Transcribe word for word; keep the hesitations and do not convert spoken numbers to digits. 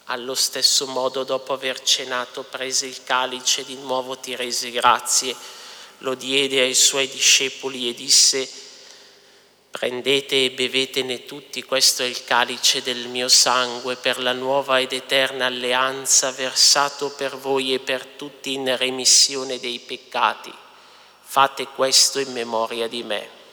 Allo stesso modo, dopo aver cenato, prese il calice, di nuovo ti rese grazie, lo diede ai suoi discepoli e disse: prendete e bevetene tutti, questo è il calice del mio sangue per la nuova ed eterna alleanza, versato per voi e per tutti in remissione dei peccati. Fate questo in memoria di me.